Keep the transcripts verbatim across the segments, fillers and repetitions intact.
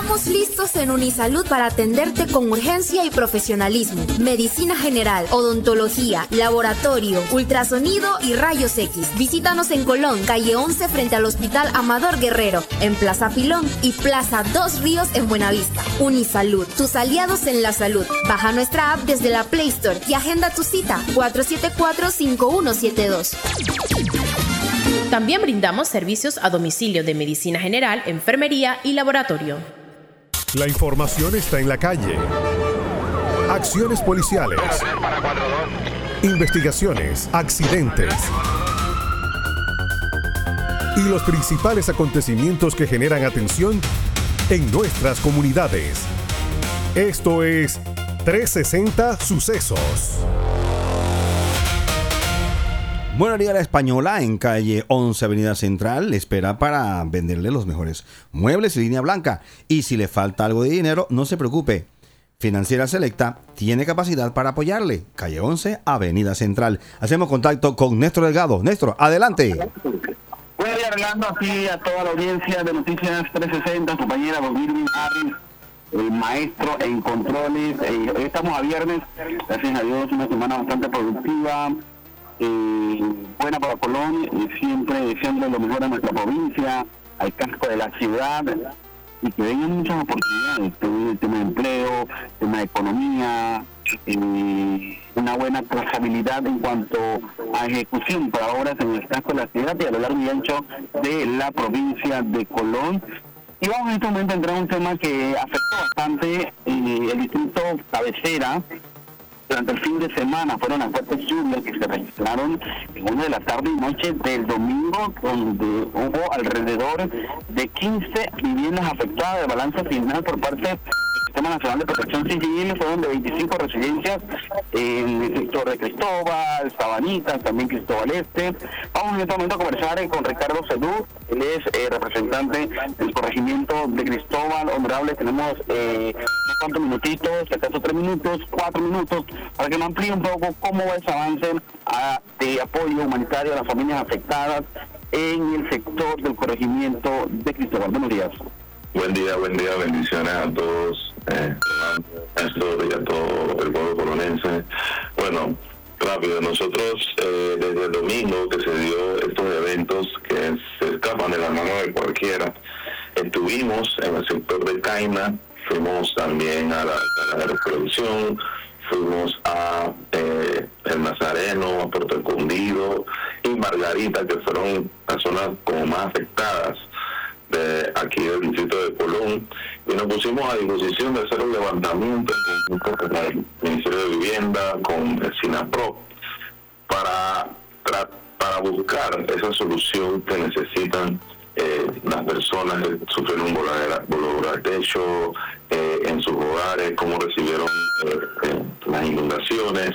Estamos listos en Unisalud para atenderte con urgencia y profesionalismo. Medicina general, odontología, laboratorio, ultrasonido y rayos X. Visítanos en Colón, calle once frente al Hospital Amador Guerrero, en Plaza Pilón y Plaza Dos Ríos en Buenavista. Unisalud, tus aliados en la salud. Baja nuestra app desde la Play Store y agenda tu cita cuatro siete cuatro, cinco uno siete dos. También brindamos servicios a domicilio de medicina general, enfermería y laboratorio. La información está en la calle. Acciones policiales. Investigaciones, accidentes. Y los principales acontecimientos que generan atención en nuestras comunidades. Esto es trescientos sesenta Sucesos. Buenos días, La Española, en calle once, Avenida Central, le espera para venderle los mejores muebles y línea blanca. Y si le falta algo de dinero, no se preocupe. Financiera Selecta tiene capacidad para apoyarle. Calle once, Avenida Central. Hacemos contacto con Néstor Delgado. Néstor, adelante. Buenos días, Orlando, aquí a toda la audiencia de Noticias trescientos sesenta, compañera Bosmirvin Harris, el maestro en controles. Eh, hoy estamos a viernes, gracias a Dios, una semana bastante productiva. Eh, buena para Colón, y siempre deseando lo mejor a nuestra provincia, al casco de la ciudad, y que vengan muchas oportunidades, el tema de empleo, el tema de economía, eh, una buena trazabilidad en cuanto a ejecución para obras en el casco de la ciudad y a lo largo y ancho de la provincia de Colón. Y vamos en este momento a entrar a un tema que afectó bastante eh, el distrito cabecera. Durante el fin de semana fueron las fuertes lluvias que se registraron en una de la tarde y noche del domingo, donde hubo alrededor de quince viviendas afectadas de balance final por parte del Sistema Nacional de Protección Civil. Fueron de veinticinco residencias en el sector de Cristóbal, Sabanitas, también Cristóbal Este. Vamos en este momento a conversar eh, con Ricardo Cedú, él es eh, representante del corregimiento de Cristóbal. Honorable, tenemos eh, cuántos minutitos, acaso tres minutos, cuatro minutos, para que nos amplíe un poco cómo va ese avance a, de apoyo humanitario a las familias afectadas en el sector del corregimiento de Cristóbal. Buenos días. Buen día, buen día, bendiciones a todos, eh, a esto y a todo el pueblo colonense. Bueno, rápido, nosotros eh, desde el domingo que se dio estos eventos que se escapan de la mano de cualquiera, estuvimos en el sector de Caina, fuimos también a la, a la reproducción, fuimos a eh, El Nazareno, a Puerto Escondido y Margarita, que fueron las zonas como más afectadas de aquí del distrito de Colón, y nos pusimos a disposición de hacer un levantamiento con el Ministerio de Vivienda, con el SINAPRO, para, para, para buscar esa solución que necesitan eh, las personas que sufren un volador al techo eh, en sus hogares, cómo recibieron eh, eh, las inundaciones.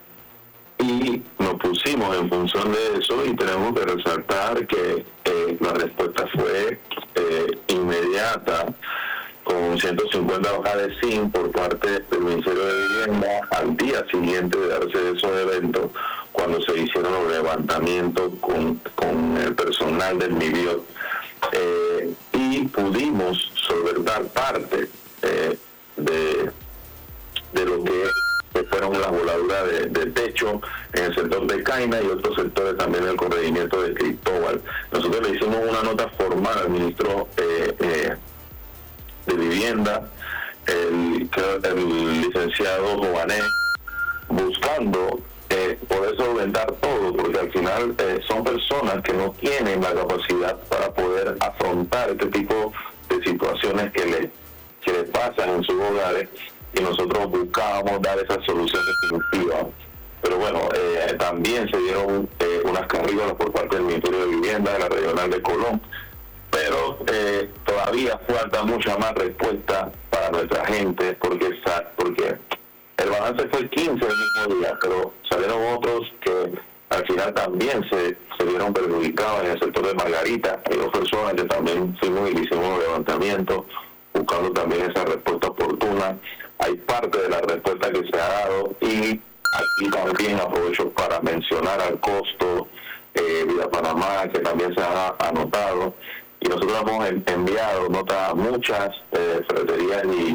Y nos pusimos en función de eso, y tenemos que resaltar que eh, la respuesta fue eh, inmediata, con ciento cincuenta hojas de zinc por parte del Ministerio de Vivienda al día siguiente de darse esos eventos, cuando se hicieron los levantamientos con, con el personal del MIBIOT, eh, y pudimos solventar parte eh, de, de lo que que fueron las voladuras de, de techo en el sector de Caina y otros sectores también del corregimiento de Cristóbal. Nosotros le hicimos una nota formal al ministro eh, eh, de Vivienda, el, el licenciado Joanés, buscando eh, poder solventar todo, porque al final eh, son personas que no tienen la capacidad para poder afrontar este tipo de situaciones que les, que les pasan en sus hogares, y nosotros buscábamos dar esa solución definitiva. Pero bueno, eh, también se dieron eh, unas carrícolas por parte del Ministerio de Vivienda de la Regional de Colón, pero eh, todavía falta mucha más respuesta para nuestra gente, porque porque el balance fue quince el mismo día, pero salieron otros que al final también se, se vieron perjudicados en el sector de Margarita. Hay dos personas que también fuimos y hicimos un levantamiento buscando también esa respuesta oportuna. Hay parte de la respuesta que se ha dado, y aquí también aprovecho para mencionar al costo eh, Vida Panamá, que también se ha anotado, y nosotros hemos enviado notas a muchas eh, ferreterías y,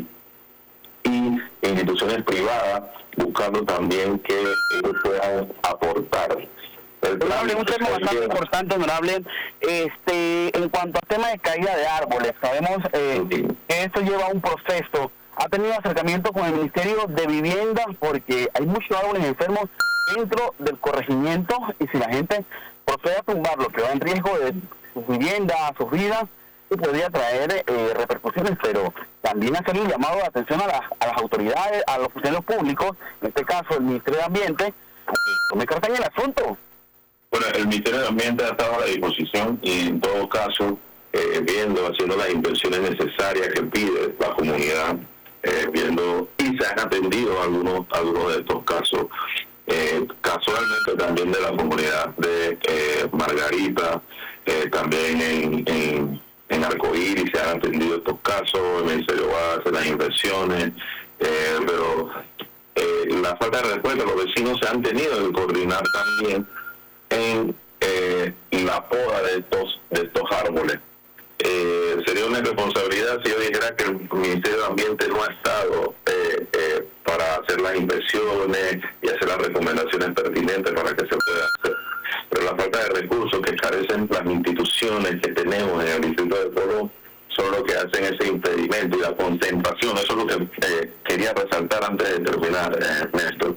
y instituciones privadas buscando también que ellos puedan aportar. El Honorable, un tema bastante importante, honorable, este, en cuanto al tema de caída de árboles, sabemos eh, sí. que esto lleva un proceso. ¿Ha tenido acercamiento con el Ministerio de Vivienda? Porque hay muchos árboles enfermos dentro del corregimiento y si la gente procede a tumbarlo, que va en riesgo de sus viviendas, sus vidas, y podría traer eh, repercusiones, pero también hacer un llamado de atención a las, a las autoridades, a los funcionarios públicos, en este caso el Ministerio de Ambiente, a que tome carta en el asunto. Bueno, el Ministerio de Ambiente ha estado a la disposición y en todo caso, eh, viendo, haciendo las inversiones necesarias que pide la comunidad, eh, viendo, y se han atendido algunos, algunos de estos casos, eh, casualmente también de la comunidad de eh, Margarita, eh, también en, en, en Arcoíris se han atendido estos casos, el Ministerio va a hacer las inversiones, eh, pero eh, la falta de respuesta, los vecinos se han tenido que coordinar también en eh, la poda de estos de estos árboles. Eh, sería una responsabilidad si yo dijera que el Ministerio de Ambiente no ha estado eh, eh, para hacer las inversiones y hacer las recomendaciones pertinentes para que se pueda hacer. Pero la falta de recursos que carecen las instituciones que tenemos en el Distrito de Colón son lo que hacen ese impedimento y la concentración. Eso es lo que eh, quería resaltar antes de terminar, eh, Néstor.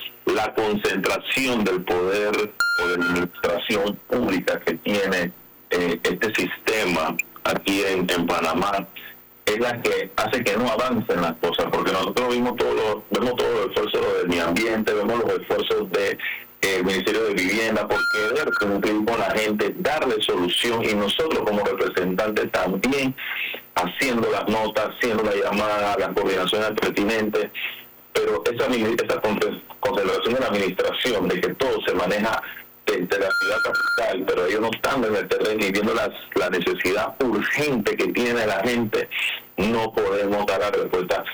La concentración del poder o de la administración pública que tiene eh, este sistema aquí en, en Panamá es la que hace que no avancen las cosas, porque nosotros vimos todos los, vemos todos los esfuerzos del medio ambiente, vemos los esfuerzos del de, Ministerio de Vivienda por querer cumplir con la gente, darle solución, y nosotros como representantes también haciendo las notas, haciendo la llamada, las coordinaciones pertinentes, pero esa, esa concentración de la administración, de que todo se maneja desde la ciudad capital, pero ellos no están en el terreno y viendo las, la necesidad urgente que tiene la gente, no podemos dar la respuesta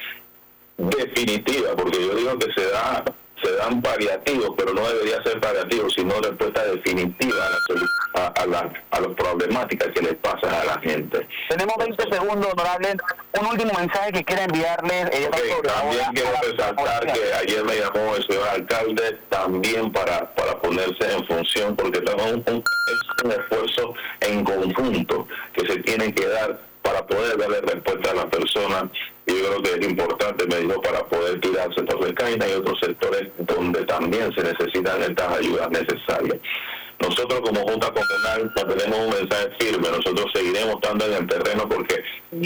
definitiva, porque yo digo que se da se dan paliativos, pero no debería ser paliativos, sino respuesta definitiva a, la, a, a, la, a las problemáticas que les pasan a la gente. Tenemos veinte segundos, honorable. Un último mensaje que quiera enviarles. Eh, okay, también ahora, quiero resaltar que ayer me llamó el señor alcalde también para, para ponerse en función, porque estamos un, un, es un esfuerzo en conjunto que se tiene que dar para poder darle respuesta a las personas. Y yo creo que es importante, me dijo, para poder tirar al sector de Caina y otros sectores donde también se necesitan estas ayudas necesarias. Nosotros como Junta Comunal tenemos un mensaje firme, nosotros seguiremos estando en el terreno porque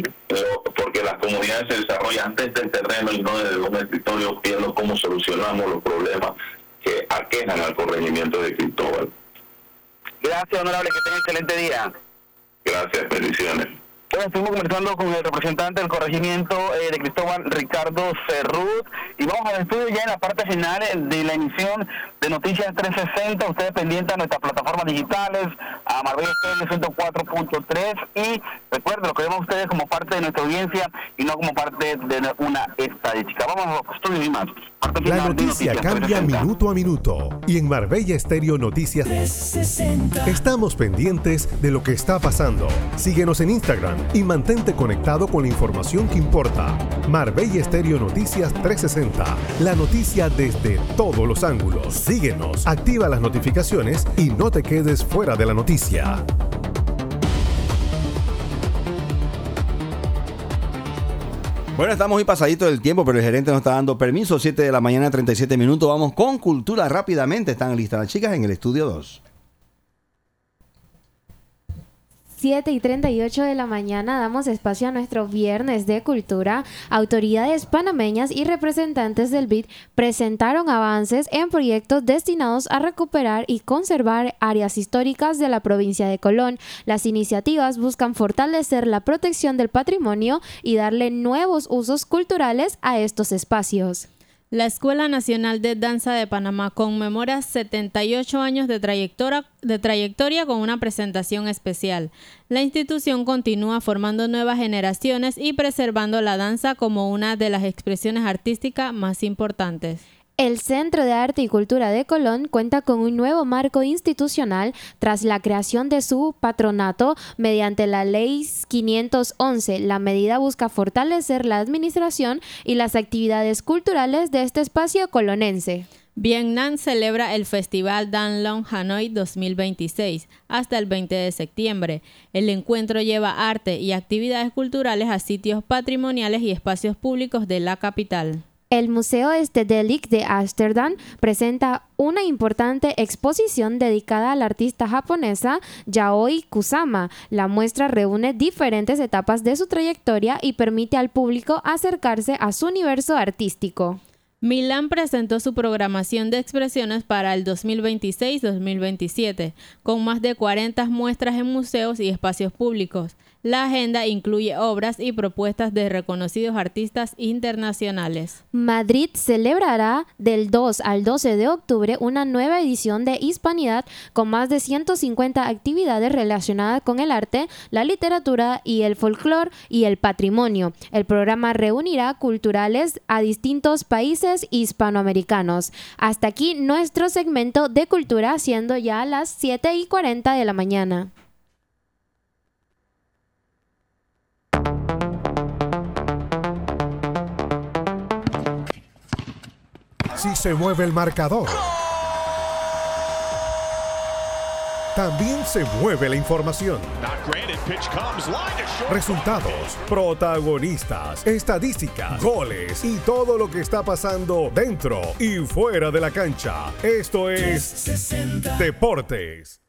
porque las comunidades se desarrollan desde el terreno y no desde un escritorio viendo cómo solucionamos los problemas que aquejan al corregimiento de Cristóbal. Gracias, honorable, que tenga un excelente día. Gracias, bendiciones. Bueno, estuvimos conversando con el representante del corregimiento eh, de Cristóbal, Ricardo Cerrut, y vamos al estudio ya en la parte final de la emisión de Noticias trescientos sesenta. Ustedes pendientes a nuestras plataformas digitales, a Marbella Estéreo ciento cuatro punto tres, y recuerden, lo que vemos ustedes como parte de nuestra audiencia y no como parte de una estadística. Vamos a los estudios y más. La noticia cambia minuto a minuto y en Marbella Estéreo Noticias trescientos sesenta estamos pendientes de lo que está pasando. Síguenos en Instagram y mantente conectado con la información que importa. Marbella Estéreo Noticias trescientos sesenta, la noticia desde todos los ángulos. Síguenos, activa las notificaciones y no te quedes fuera de la noticia. Bueno, estamos muy pasaditos del tiempo, pero el gerente nos está dando permiso. siete de la mañana, treinta y siete minutos. Vamos con cultura rápidamente. Están listas las chicas en el estudio dos. siete y treinta y ocho de la mañana damos espacio a nuestro viernes de cultura. Autoridades panameñas y representantes del B I D presentaron avances en proyectos destinados a recuperar y conservar áreas históricas de la provincia de Colón. Las iniciativas buscan fortalecer la protección del patrimonio y darle nuevos usos culturales a estos espacios. La Escuela Nacional de Danza de Panamá conmemora setenta y ocho años de trayectoria, de trayectoria con una presentación especial. La institución continúa formando nuevas generaciones y preservando la danza como una de las expresiones artísticas más importantes. El Centro de Arte y Cultura de Colón cuenta con un nuevo marco institucional tras la creación de su patronato mediante la Ley quinientos once. La medida busca fortalecer la administración y las actividades culturales de este espacio colonense. Vietnam celebra el Festival Dan Long Hanoi dos mil veintiséis hasta el veinte de septiembre. El encuentro lleva arte y actividades culturales a sitios patrimoniales y espacios públicos de la capital. El Museo Stedelijk de Ámsterdam presenta una importante exposición dedicada a la artista japonesa Yayoi Kusama. La muestra reúne diferentes etapas de su trayectoria y permite al público acercarse a su universo artístico. Milán presentó su programación de expresiones para el dos mil veintiséis dos mil veintisiete, con más de cuarenta muestras en museos y espacios públicos. La agenda incluye obras y propuestas de reconocidos artistas internacionales. Madrid celebrará del dos al doce de octubre una nueva edición de Hispanidad con más de ciento cincuenta actividades relacionadas con el arte, la literatura y el folclore y el patrimonio. El programa reunirá culturales a distintos países hispanoamericanos. Hasta aquí nuestro segmento de cultura, siendo ya las siete y cuarenta de la mañana. Si se mueve el marcador, también se mueve la información. Resultados, protagonistas, estadísticas, goles y todo lo que está pasando dentro y fuera de la cancha. Esto es Deportes.